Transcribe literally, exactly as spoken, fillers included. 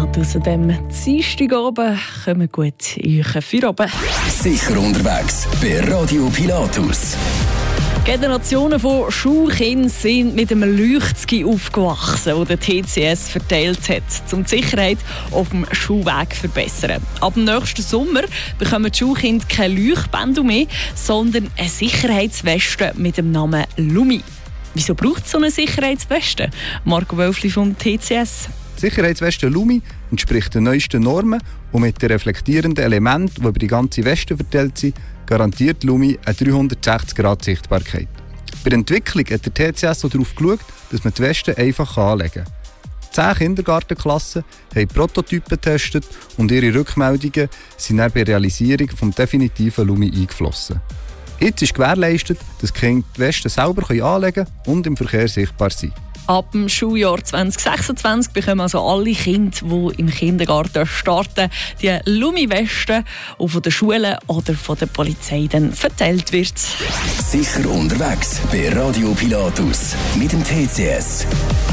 Pilatus an diesem Dienstagabend. Kommen gut in euren Feierabend. Sicher unterwegs bei Radio Pilatus. Generationen von Schulkindern sind mit einem Leuchtski aufgewachsen, das der T C S verteilt hat, um die Sicherheit auf dem Schulweg zu verbessern. Ab dem nächsten Sommer bekommen die Schulkinder keine Leuchtbänder mehr, sondern eine Sicherheitsweste mit dem Namen Lumi. Wieso braucht es so eine Sicherheitsweste? Marco Wölfli vom T C S. Die Sicherheitsweste Lumi entspricht den neuesten Normen und mit den reflektierenden Elementen, die über die ganze Weste verteilt sind, garantiert Lumi eine dreihundertsechzig Grad Sichtbarkeit. Bei der Entwicklung hat der T C S auch darauf geschaut, dass man die Weste einfach anlegen kann. Zehn Kindergartenklassen haben Prototypen getestet und ihre Rückmeldungen sind dann bei der Realisierung des definitiven Lumi eingeflossen. Jetzt ist gewährleistet, dass die Kinder die Weste selber anlegen können und im Verkehr sichtbar sind. Ab dem Schuljahr zwanzig sechsundzwanzig bekommen also alle Kinder, die im Kindergarten starten, die Lumi-Weste, die von den Schulen oder von der Polizei dann verteilt wird. Sicher unterwegs bei Radio Pilatus mit dem T C S.